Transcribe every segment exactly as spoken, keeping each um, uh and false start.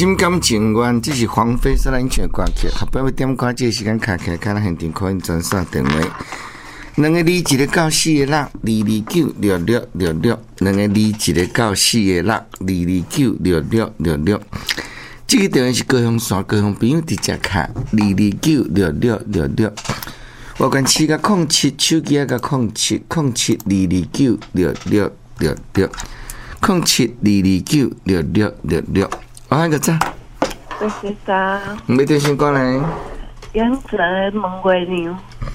心甘情愿，只是荒废所咱唱歌曲。后摆要点歌，这个时间卡起来，看咱现场可以专线电话。两个二一个到四个六二二九六六六六，两个二一个到四个六二二九六六六六。这个电话是高雄线，高雄朋友直接卡二二九六六六六。我管七个空七，手机啊个空七，空七二二九六六六六，空七二二九六六六六。我还个咋？ 我是啥？ 没电信过来。 杨子的蒙龟牛。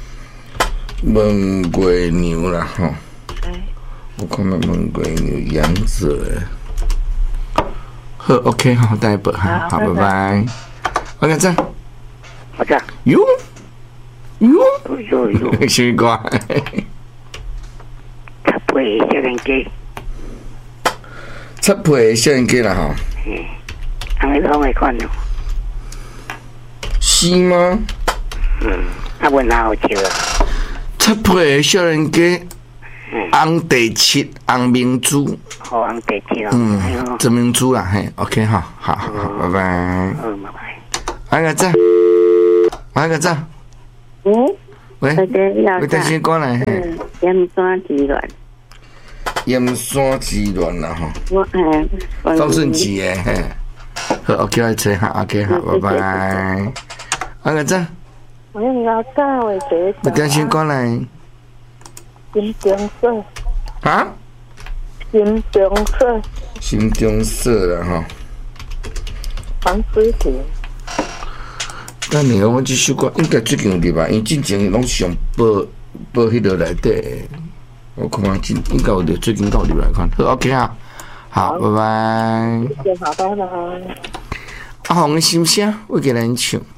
蒙龟牛啦吼。 哎。 我看到蒙龟牛杨子的。好 ，OK， 好，待会哈，好，拜拜。我个咋？ 我咋？ 哟哟哟哟！ 什么歌？ 插背小人鸡。 插背小人鸡啦吼。 嗯。阿咪拢会看咯。 是吗？ 嗯，啊，阮哪有笑？ 插配的小人鸡，红地七，红明珠。 好，红地七哦。 嗯，真明珠啦，嘿 ，OK 哈，好，好，拜拜。 好，拜拜。 阿个咋？阿个咋？ 嗯。 喂，我电视过来。 嗯，盐山鸡卵。 盐山鸡卵啦吼。 我哎。 方顺吉诶，嘿。好 ，OK， 来找下 ，OK， 好，拜拜。阿个咋？ 我用老早的这个。 我电视过来。 新中社。 啊？ 新中社。 新中社啦吼。 黄水田。 等下我这首歌应该最近有入吧，因之前拢是用播播迄落内底。我看看，真应该有入，最近有入来看。好 ，OK 啊。好，拜拜。 好，拜拜。 阿红的心声，我给咱唱。